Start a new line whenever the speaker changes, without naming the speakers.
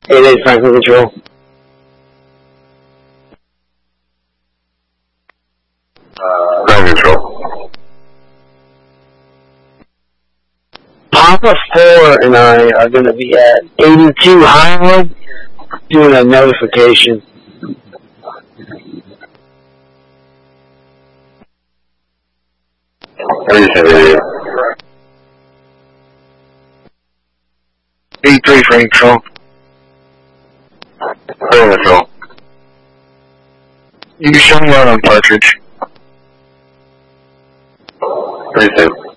8-8 Franklin Control.
Franklin Control.
Papa 4 and I are going to be at 82 Highland doing a notification.
$37.
8-3 Frank Control.
Franklin Control.
You can show me out on Partridge.
37.